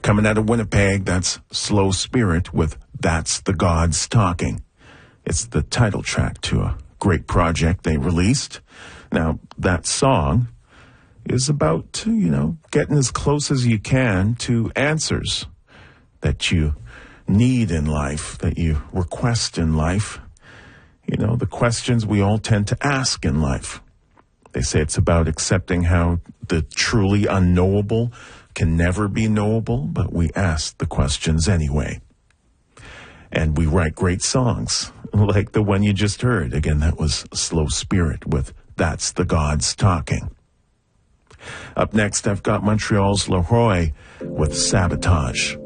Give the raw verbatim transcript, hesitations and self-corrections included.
Coming out of Winnipeg, that's Slow Spirit with That's the Gods Talking. It's the title track to a great project they released. Now, that song is about, you know, getting as close as you can to answers that you need in life, that you request in life. You know, the questions we all tend to ask in life. They say it's about accepting how the truly unknowable can never be knowable, but we ask the questions anyway. And we write great songs, like the one you just heard. Again, that was Slow Spirit with That's the Gods Talking. Up next, I've got Montreal's Leroy with Sabotage.